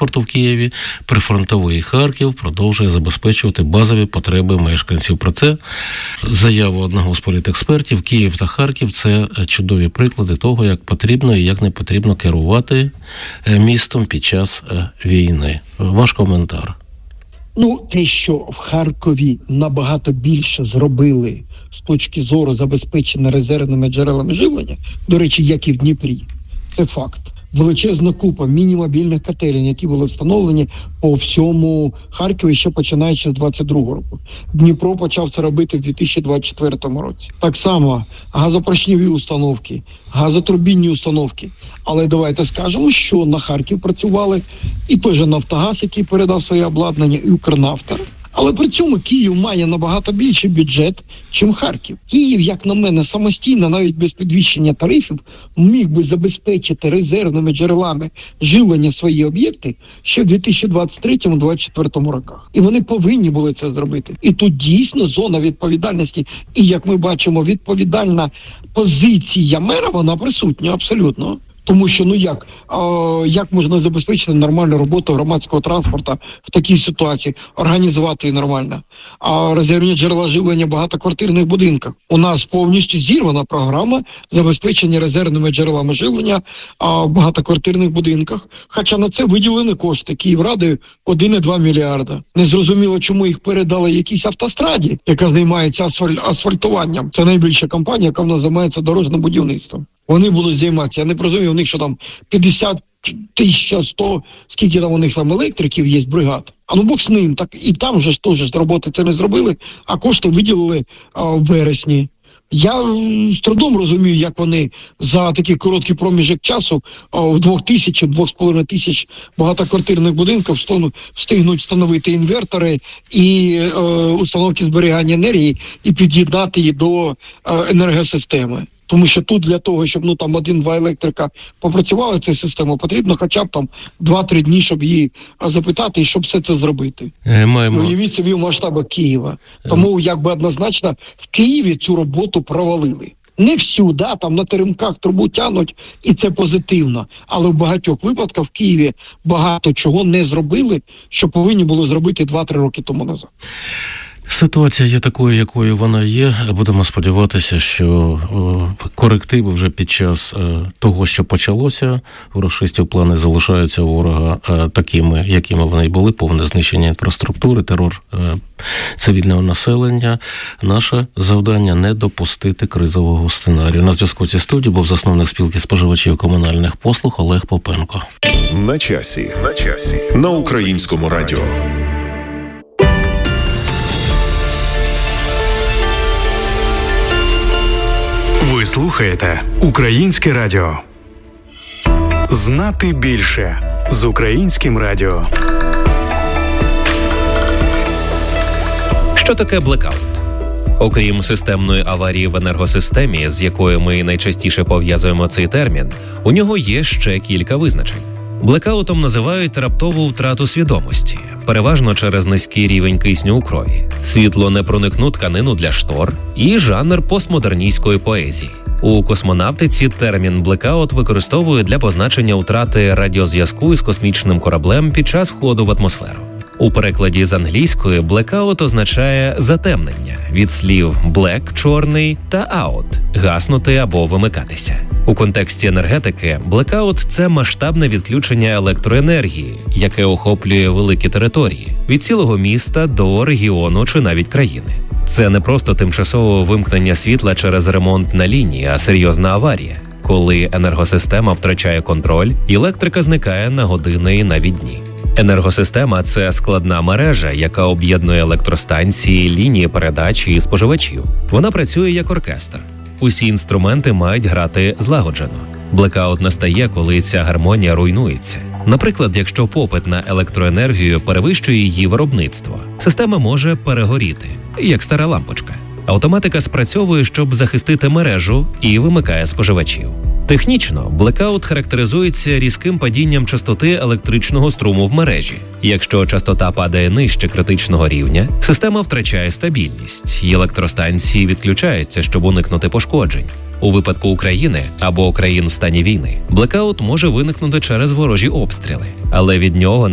транспорту в Києві, прифронтовий Харків продовжує забезпечувати базові потреби мешканців. Про це заява одного з політекспертів. Київ та Харків – це чудові приклади того, як потрібно і як не потрібно керувати містом під час війни. Ваш коментар. Те, що в Харкові набагато більше зробили з точки зору забезпечення резервними джерелами живлення, до речі, як і в Дніпрі, це факт. Величезна купа міні-мобільних котелень, які були встановлені по всьому Харкові ще починаючи з 22-го року. Дніпро почав це робити в 2024 році. Так само газопоршневі установки, газотурбінні установки. Але давайте скажемо, що на Харків працювали і той же Нафтогаз, який передав своє обладнання, і Укрнафта. Але при цьому Київ має набагато більший бюджет, чим Харків. Київ, як на мене, самостійно, навіть без підвищення тарифів, міг би забезпечити резервними джерелами живлення свої об'єкти ще в 2023-2024 роках. І вони повинні були це зробити. І тут дійсно зона відповідальності, і, як ми бачимо, відповідальна позиція мера, вона присутня абсолютно. Тому що, як можна забезпечити нормальну роботу громадського транспорту в такій ситуації, організувати її нормально? А резервні джерела живлення в багатоквартирних будинках. У нас повністю зірвана програма забезпечення резервними джерелами живлення в багатоквартирних будинках. Хоча на це виділені кошти Київрадою 1,2 мільярда. Незрозуміло, чому їх передали якійсь автостраді, яка займається асфальтуванням. Це найбільша компанія, яка в нас займається дорожнім будівництвом. Вони будуть займатися. Я не розумію, у них що там 50 тисяч, 100, скільки там у них там електриків є, бригад. Бог з ним, так і там же ж теж з роботи це не зробили, а кошти виділили в вересні. Я з трудом розумію, як вони за такий короткий проміжок часу в 2,5 тисяч багатоквартирних будинків встигнуть встановити інвертори і установки зберігання енергії і під'єднати її до енергосистеми. Тому що тут для того, щоб 1-2 електрика попрацювали цю систему, потрібно хоча б 2-3 дні, щоб її запитати і щоб все це зробити. Уявіть собі в масштабах Києва. Тому однозначно в Києві цю роботу провалили. Не всю, там на теремках трубу тягнуть, і це позитивно. Але в багатьох випадках в Києві багато чого не зробили, що повинні були зробити 2-3 роки тому назад. Ситуація є такою, якою вона є. Будемо сподіватися, що корективи вже під час того, що почалося, у рашистів плани залишаються у ворога такими, якими вони й були, повне знищення інфраструктури, терор цивільного населення. Наше завдання – не допустити кризового сценарію. На зв'язку зі студією був засновник спілки споживачів комунальних послуг Олег Попенко. На часі. На Українському радіо. Ви слухаєте Українське радіо. Знати більше з Українським радіо. Що таке блекаут? Окрім системної аварії в енергосистемі, з якою ми найчастіше пов'язуємо цей термін, у нього є ще кілька визначень. Блекаутом називають раптову втрату свідомості, переважно через низький рівень кисню у крові, світлонепроникну тканину для штор і жанр постмодерністської поезії. У космонавтиці термін блекаут використовують для позначення втрати радіозв'язку із космічним кораблем під час входу в атмосферу. У перекладі з англійської блекаут означає затемнення від слів black – чорний та out – гаснути або вимикатися. У контексті енергетики блекаут – це масштабне відключення електроенергії, яке охоплює великі території – від цілого міста до регіону чи навіть країни. Це не просто тимчасове вимкнення світла через ремонт на лінії, а серйозна аварія, коли енергосистема втрачає контроль і електрика зникає на години і навіть дні. Енергосистема – це складна мережа, яка об'єднує електростанції, лінії передачі і споживачів. Вона працює як оркестр. Усі інструменти мають грати злагоджено. Блекаут настає, коли ця гармонія руйнується. Наприклад, якщо попит на електроенергію перевищує її виробництво, система може перегоріти, як стара лампочка. Автоматика спрацьовує, щоб захистити мережу, і вимикає споживачів. Технічно, блекаут характеризується різким падінням частоти електричного струму в мережі. Якщо частота падає нижче критичного рівня, система втрачає стабільність, і електростанції відключаються, щоб уникнути пошкоджень. У випадку України або країн в стані війни, блекаут може виникнути через ворожі обстріли, але від нього